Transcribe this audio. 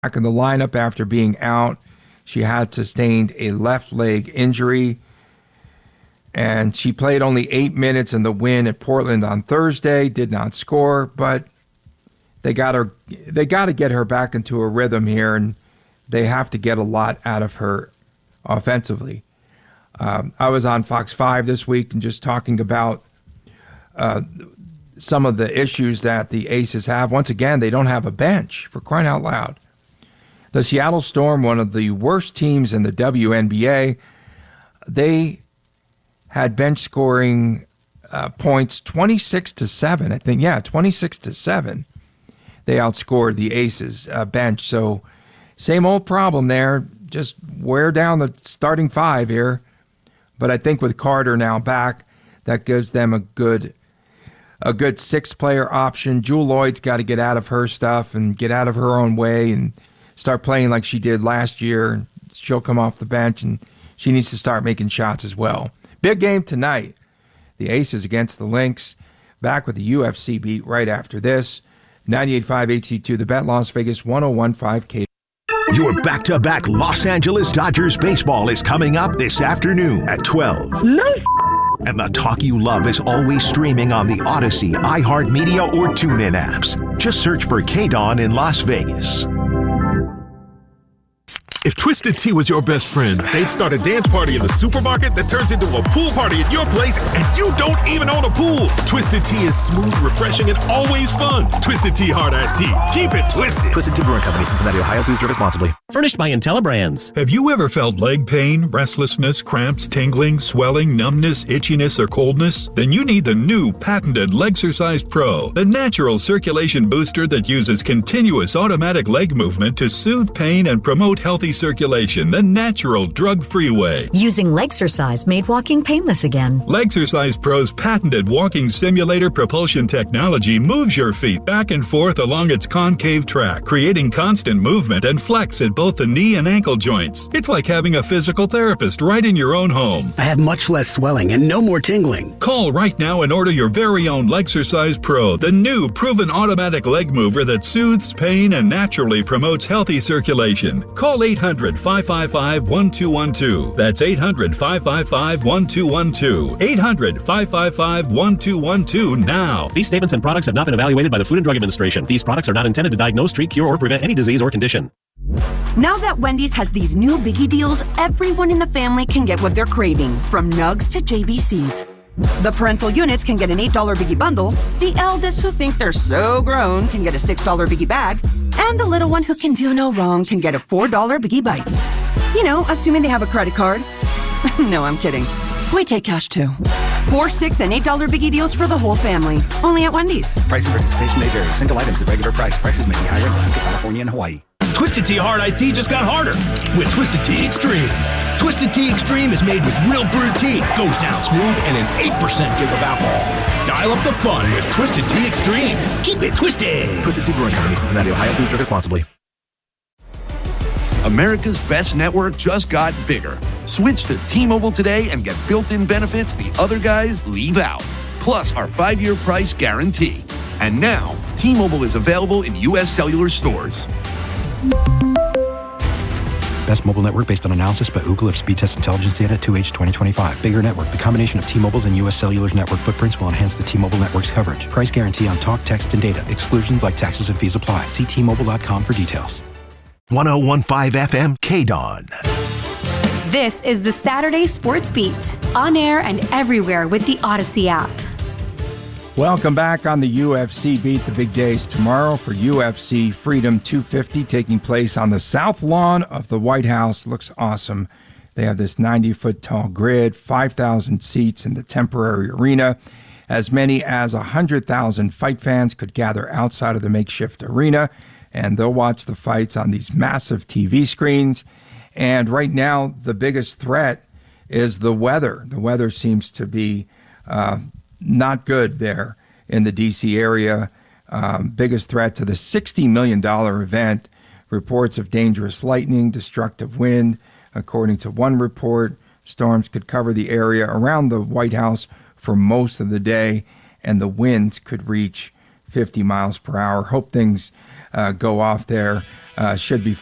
back in the lineup after being out. She had sustained a left leg injury, and she played only 8 minutes in the win at Portland on Thursday. Did not score, but they got to get her back into a rhythm here, and they have to get a lot out of her offensively. I was on Fox 5 this week and just talking about some of the issues that the Aces have. Once again, they don't have a bench, for crying out loud. The Seattle Storm, one of the worst teams in the WNBA, they had bench scoring points 26-7. I think, 26-7. They outscored the Aces bench. So same old problem there. Just wear down the starting five here. But I think with Carter now back, that gives them a good six-player option. Jewel Lloyd's got to get out of her stuff and get out of her own way and start playing like she did last year. She'll come off the bench, and she needs to start making shots as well. Big game tonight. The Aces against the Lynx. Back with the UFC beat right after this. 98.5 HD2, The Bet, Las Vegas, 101.5 K. Your back-to-back Los Angeles Dodgers baseball is coming up this afternoon at 12. Nice. And the talk you love is always streaming on the Odyssey, iHeartMedia, or TuneIn apps. Just search for K-Dawn in Las Vegas. If Twisted Tea was your best friend, they'd start a dance party in the supermarket that turns into a pool party at your place, and you don't even own a pool. Twisted Tea is smooth, refreshing, and always fun. Twisted Tea Hard Iced Tea. Keep it twisted. Twisted Tea Brewing Company, Cincinnati, Ohio. Please drink responsibly. Furnished by IntelliBrands. Have you ever felt leg pain, restlessness, cramps, tingling, swelling, numbness, itchiness, or coldness? Then you need the new patented Legsercise Pro, the natural circulation booster that uses continuous automatic leg movement to soothe pain and promote healthy circulation the natural, drug-free way. Using Legsercise made walking painless again. Legsercise Pro's patented walking simulator propulsion technology moves your feet back and forth along its concave track, creating constant movement and flex at both the knee and ankle joints. It's like having a physical therapist right in your own home. I have much less swelling and no more tingling. Call right now and order your very own Legsercise Pro, the new proven automatic leg mover that soothes pain and naturally promotes healthy circulation. Call 800-555-1212. That's 800-555-1212. 800-555-1212 now. These statements and products have not been evaluated by the Food and Drug Administration. These products are not intended to diagnose, treat, cure, or prevent any disease or condition. Now that Wendy's has these new biggie deals, everyone in the family can get what they're craving, from nugs to JBCs. The parental units can get an $8 biggie bundle, the eldest who think they're so grown can get a $6 biggie bag, and the little one who can do no wrong can get a $4 biggie bites. You know, assuming they have a credit card. No, I'm kidding. We take cash too. $4, $6, and $8 biggie deals for the whole family. Only at Wendy's. Price and participation may vary. Single items at regular price. Prices may be higher in Alaska, California, and Hawaii. Twisted Tea Hard Iced Tea just got harder with Twisted Tea Extreme. Twisted Tea Extreme is made with real brewed tea, goes down smooth, and an 8% give of alcohol. Dial up the fun with Twisted Tea Extreme. Keep it twisted. Twisted Tea Brewing Company, Cincinnati, Ohio. Please drink responsibly. America's best network just got bigger. Switch to T-Mobile today and get built-in benefits the other guys leave out. Plus our 5-year price guarantee. And now, T-Mobile is available in U.S. cellular stores. Best mobile network based on analysis by Ookla of speed test intelligence data 2H 2025. Bigger network. The combination of T-Mobile's and U.S. Cellular's network footprints will enhance the T-Mobile network's coverage. Price guarantee on talk, text, and data. Exclusions like taxes and fees apply. See T-Mobile.com for details. 101.5 FM K-Dawn. This is the Saturday Sports Beat, on air and everywhere with the Odyssey app. Welcome back on the UFC Beat. The big days tomorrow for UFC Freedom 250 taking place on the south lawn of the White House. Looks awesome. They have this 90-foot tall grid, 5,000 seats in the temporary arena. As many as 100,000 fight fans could gather outside of the makeshift arena, and they'll watch the fights on these massive TV screens. And right now, the biggest threat is the weather. The weather seems to be not good there in the D.C. area. Biggest threat to the $60 million event. Reports of dangerous lightning, destructive wind. According to one report, storms could cover the area around the White House for most of the day, and the winds could reach 50 miles per hour. Hope things go off there. Should be